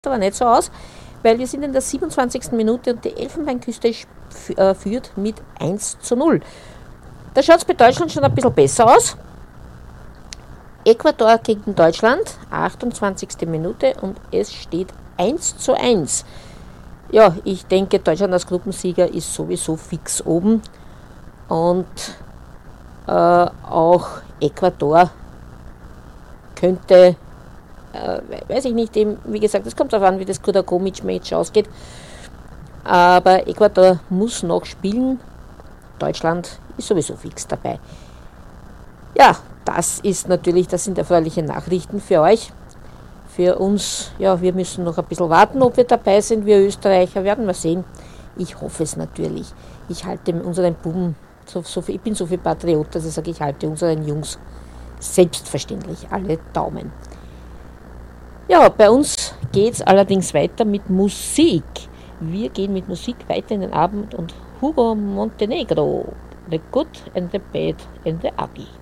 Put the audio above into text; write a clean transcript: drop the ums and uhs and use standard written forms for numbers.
aber nicht so aus, weil wir sind in der 27. Minute und die Elfenbeinküste führt mit 1:0. Da schaut es bei Deutschland schon ein bisschen besser aus. Ecuador gegen Deutschland, 28. Minute und es steht 1:1. Ja, ich denke, Deutschland als Gruppensieger ist sowieso fix oben und auch Ecuador könnte, weiß ich nicht, eben, wie gesagt, es kommt darauf an, wie das Kudakovic-Match ausgeht, aber Ecuador muss noch spielen, Deutschland ist sowieso fix dabei. Ja, das sind erfreuliche Nachrichten für euch. Für uns, ja, wir müssen noch ein bisschen warten, ob wir dabei sind. Wir Österreicher werden wir sehen. Ich hoffe es natürlich. Ich halte unseren Buben, ich bin so viel Patriot, dass ich sage, ich halte unseren Jungs selbstverständlich alle Daumen. Ja, bei uns geht es allerdings weiter mit Musik. Wir gehen mit Musik weiter in den Abend und Hugo Montenegro, The Good and the Bad and the Ugly.